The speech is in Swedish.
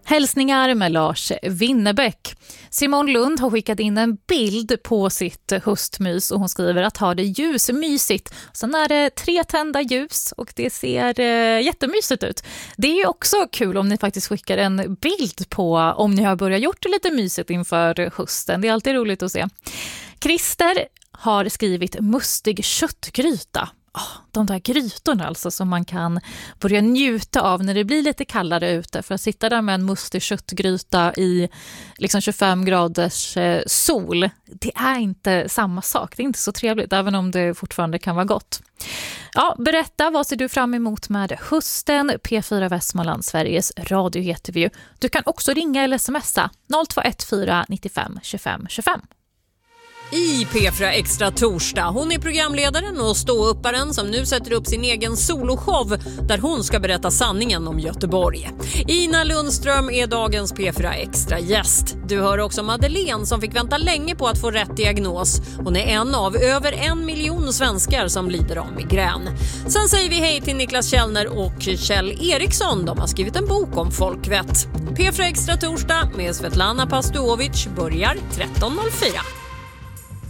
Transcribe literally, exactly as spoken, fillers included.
Hälsningar med Lars Winnerbäck. Simon Lund har skickat in en bild på sitt höstmys och hon skriver att ha det ljusmysigt. Sen är det tre tända ljus och det ser eh, jättemysigt ut. Det är ju också kul om ni faktiskt skickar en bild på om ni har börjat gjort det lite mysigt inför hösten. Det är alltid roligt att se. Christer har skrivit mustig köttgryta. Oh, de där grytorna alltså som man kan börja njuta av när det blir lite kallare ute, för att sitta där med en mustig köttgryta i liksom tjugofem graders eh, sol, det är inte samma sak, det är inte så trevligt även om det fortfarande kan vara gott. Ja, berätta, vad ser du fram emot med hösten? P fyra Västmanland, Sveriges radio heter vi ju. Du kan också ringa eller smsa noll två ett fyra nittiofem tjugofem tjugofem. I P fyra Extra torsdag. Hon är programledaren och ståupparen som nu sätter upp sin egen soloshow där hon ska berätta sanningen om Göteborg. Ina Lundström är dagens P fyra Extra gäst. Du hör också Madeleine som fick vänta länge på att få rätt diagnos. Hon är en av över en miljon svenskar som lider av migrän. Sen säger vi hej till Niklas Källner och Kjell Eriksson. De har skrivit en bok om folkvett. P fyra Extra torsdag med Svetlana Pastuovic börjar tretton noll fyra.